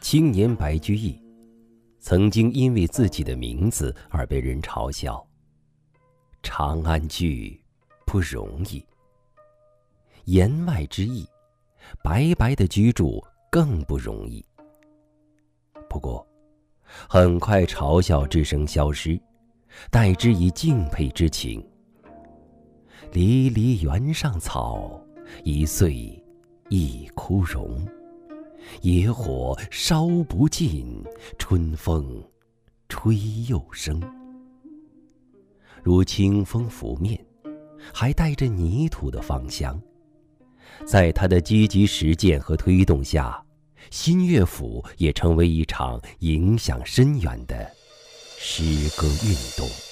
青年白居易曾经因为自己的名字而被人嘲笑。长安居不容易，言外之意，白白的居住更不容易。不过，很快嘲笑之声消失，代之以敬佩之情。离离原上草，一岁一枯荣。野火烧不尽，春风吹又生。如清风拂面，还带着泥土的芳香。在他的积极实践和推动下，新乐府也成为一场影响深远的诗歌运动。